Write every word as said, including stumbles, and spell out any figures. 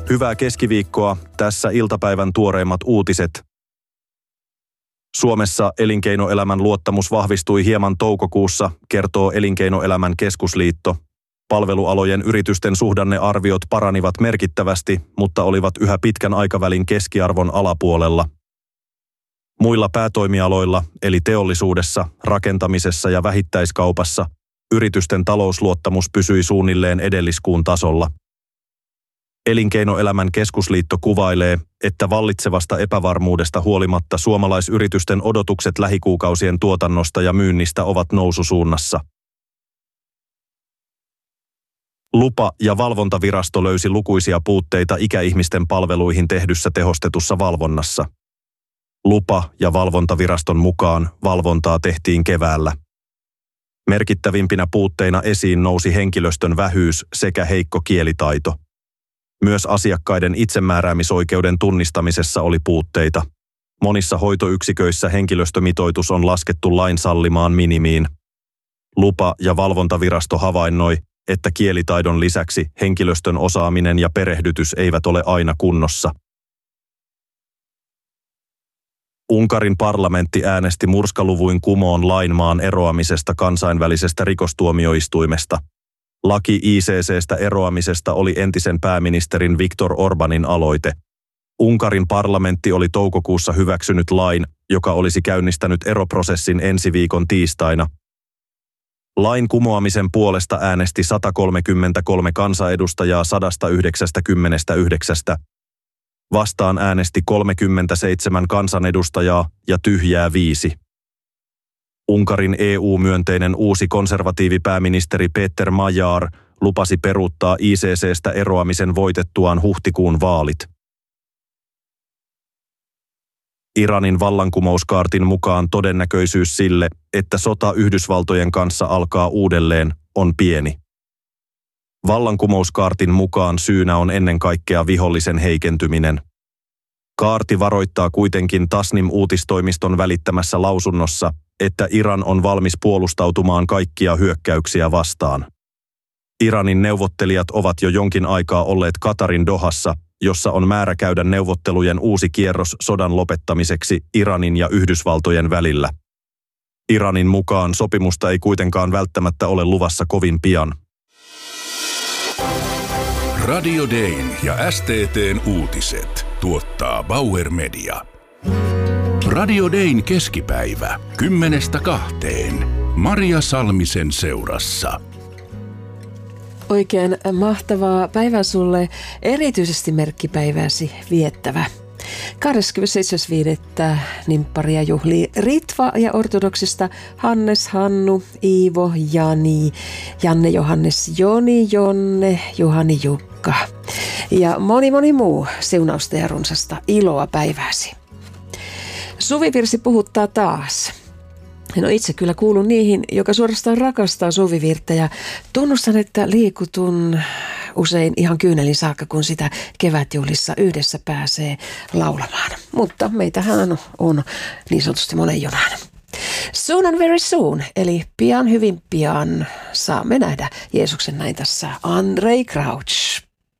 Hyvää keskiviikkoa, tässä iltapäivän tuoreimmat uutiset. Suomessa elinkeinoelämän luottamus vahvistui hieman toukokuussa, kertoo Elinkeinoelämän keskusliitto. Palvelualojen yritysten suhdannearviot paranivat merkittävästi, mutta olivat yhä pitkän aikavälin keskiarvon alapuolella. Muilla päätoimialoilla, eli teollisuudessa, rakentamisessa ja vähittäiskaupassa, yritysten talousluottamus pysyi suunnilleen edelliskuun tasolla. Elinkeinoelämän keskusliitto kuvailee, että vallitsevasta epävarmuudesta huolimatta suomalaisyritysten odotukset lähikuukausien tuotannosta ja myynnistä ovat noususuunnassa. Lupa- ja valvontavirasto löysi lukuisia puutteita ikäihmisten palveluihin tehdyssä tehostetussa valvonnassa. Lupa- ja valvontaviraston mukaan valvontaa tehtiin keväällä. Merkittävimpinä puutteina esiin nousi henkilöstön vähyys sekä heikko kielitaito. Myös asiakkaiden itsemääräämisoikeuden tunnistamisessa oli puutteita. Monissa hoitoyksiköissä henkilöstömitoitus on laskettu lain sallimaan minimiin. Lupa- ja valvontavirasto havainnoi, että kielitaidon lisäksi henkilöstön osaaminen ja perehdytys eivät ole aina kunnossa. Unkarin parlamentti äänesti murskaluvuin kumoon lain maan eroamisesta kansainvälisestä rikostuomioistuimesta. Laki I C C:stä eroamisesta oli entisen pääministerin Viktor Orbanin aloite. Unkarin parlamentti oli toukokuussa hyväksynyt lain, joka olisi käynnistänyt eroprosessin ensi viikon tiistaina. Lain kumoamisen puolesta äänesti sata kolmekymmentäkolme kansanedustajaa sata yhdeksänkymmentäyhdeksän. Vastaan äänesti kolmekymmentäseitsemän kansanedustajaa ja tyhjää viisi. Unkarin E U-myönteinen uusi konservatiivipääministeri Peter Magyar lupasi peruuttaa I C C:stä eroamisen voitettuaan huhtikuun vaalit. Iranin vallankumouskaartin mukaan todennäköisyys sille, että sota Yhdysvaltojen kanssa alkaa uudelleen, on pieni. Vallankumouskaartin mukaan syynä on ennen kaikkea vihollisen heikentyminen. Kaarti varoittaa kuitenkin Tasnim-uutistoimiston välittämässä lausunnossa, että Iran on valmis puolustautumaan kaikkia hyökkäyksiä vastaan. Iranin neuvottelijat ovat jo jonkin aikaa olleet Katarin Dohassa, jossa on määrä käydä neuvottelujen uusi kierros sodan lopettamiseksi Iranin ja Yhdysvaltojen välillä. Iranin mukaan sopimusta ei kuitenkaan välttämättä ole luvassa kovin pian. Radio Dayn ja S T T:n uutiset tuottaa Bauer Media. Radio Dayn keskipäivä kymmenestä kahteen. Maria Salmisen seurassa. Oikein mahtavaa päivää sulle, erityisesti merkkipäivääsi viettävä. kahdeskymmenesseitsemäs viidettä nimpparia juhlii Ritva ja ortodoksista Hannes, Hannu, Iivo, Jani, Janne, Johannes, Joni, Jonne, Juhani, Jukka ja moni moni muu siunausta ja runsasta iloa päivääsi. Suvivirsi puhuttaa taas. No itse kyllä kuulun niihin, joka suorastaan rakastaa suvivirttä ja tunnustan, että liikutun usein ihan kyynelin saakka, kun sitä kevätjuhlissa yhdessä pääsee laulamaan. Mutta meitähän on niin sanotusti monen jonan. Soon and very soon, eli pian hyvin pian saamme nähdä Jeesuksen näin tässä Andrei Crouch.